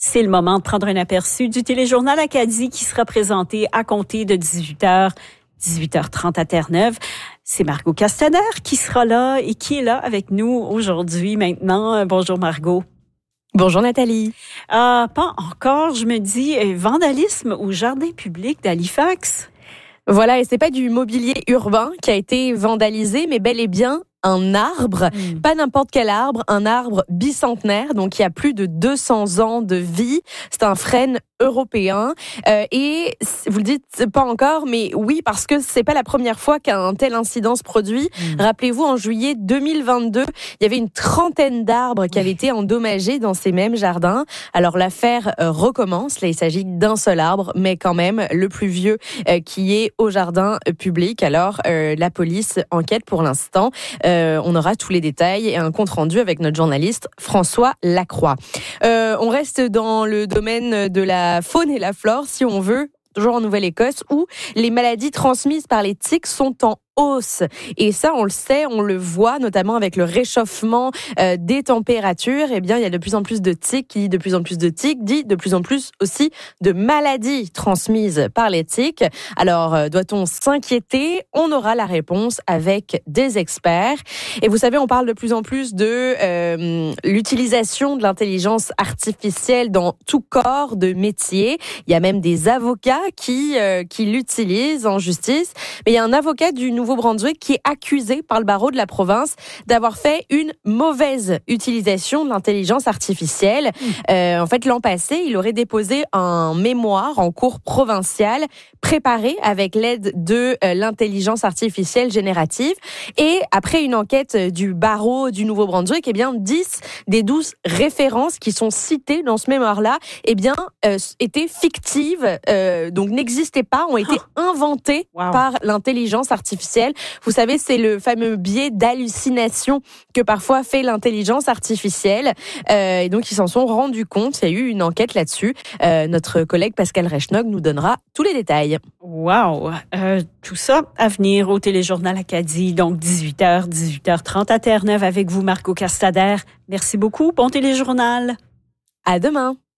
C'est le moment de prendre un aperçu du téléjournal Acadie qui sera présenté à compter de 18h, 18h30 à Terre-Neuve. C'est Margot Castaner qui sera là et qui est là avec nous aujourd'hui maintenant. Bonjour Margot. Bonjour Nathalie. Pas encore, je me dis, vandalisme au jardin public d'Halifax. Voilà, et c'est pas du mobilier urbain qui a été vandalisé, mais bel et bien un arbre, pas n'importe quel arbre, un arbre bicentenaire, donc qui a plus de 200 ans de vie. C'est un frêne européen. Et vous le dites pas encore, mais oui, parce que c'est pas la première fois qu'un tel incident se produit. Rappelez-vous, en juillet 2022, il y avait une trentaine d'arbres qui avaient été endommagés dans ces mêmes jardins. Alors l'affaire recommence. Là, il s'agit d'un seul arbre, mais quand même le plus vieux qui est au jardin public. Alors la police enquête pour l'instant. On aura tous les détails et un compte-rendu avec notre journaliste François Lacroix. On reste dans le domaine de la faune et la flore, si on veut, toujours en Nouvelle-Écosse, où les maladies transmises par les tiques sont en hausse. Et ça, on le sait, on le voit, notamment avec le réchauffement des températures. Eh bien, il y a de plus en plus de tiques, qui dit de plus en plus de tiques, dit de plus en plus aussi de maladies transmises par les tiques. Alors, doit-on s'inquiéter? On aura la réponse avec des experts. Et vous savez, on parle de plus en plus de l'utilisation de l'intelligence artificielle dans tout corps de métier. Il y a même des avocats qui l'utilisent en justice. Mais il y a un avocat du Nouveau-Brunswick qui est accusé par le barreau de la province d'avoir fait une mauvaise utilisation de l'intelligence artificielle. En fait, l'an passé, il aurait déposé un mémoire en cour provinciale préparé avec l'aide de l'intelligence artificielle générative. Et après une enquête du barreau du Nouveau-Brunswick, eh bien, 10 des 12 références qui sont citées dans ce mémoire-là, eh bien, étaient fictives, donc n'existaient pas, ont été inventées par l'intelligence artificielle. Vous savez, c'est le fameux biais d'hallucination que parfois fait l'intelligence artificielle. Et donc, ils s'en sont rendus compte. Il y a eu une enquête là-dessus. Notre collègue Pascal Rechnog nous donnera tous les détails. Wow! Tout ça à venir au téléjournal Acadie. Donc, 18h, 18h30 à Terre-Neuve avec vous, Margot Castaner. Merci beaucoup. Bon téléjournal. À demain.